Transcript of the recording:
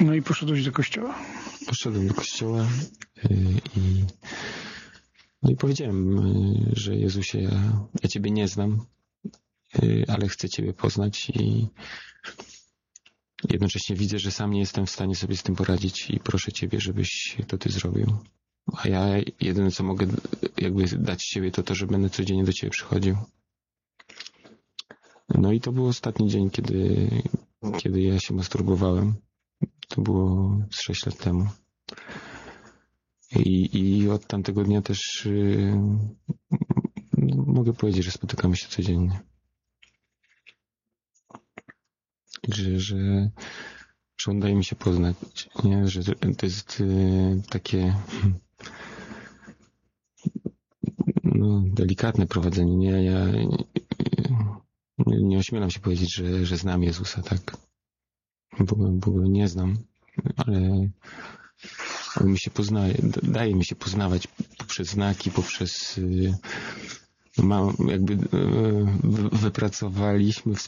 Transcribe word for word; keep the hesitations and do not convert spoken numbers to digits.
No i poszedłeś do kościoła. Poszedłem do kościoła i, no i powiedziałem, że Jezusie, ja, ja Ciebie nie znam, ale chcę Ciebie poznać i jednocześnie widzę, że sam nie jestem w stanie sobie z tym poradzić i proszę Ciebie, żebyś to Ty zrobił. A ja jedyne, co mogę jakby dać Ciebie, to to, że będę codziennie do Ciebie przychodził. No i to był ostatni dzień, kiedy, kiedy ja się masturbowałem. To było z sześć lat temu. I, i od tamtego dnia też yy, mogę powiedzieć, że spotykamy się codziennie. Że, że, że on daje mi się poznać, nie? Że to jest yy, takie no, delikatne prowadzenie. Nie, ja nie, nie ośmielam się powiedzieć, że, że znam Jezusa, tak? Bo, bo nie znam, ale on mi się poznaje, daje mi się poznawać poprzez znaki, poprzez yy, ma, jakby yy, wypracowaliśmy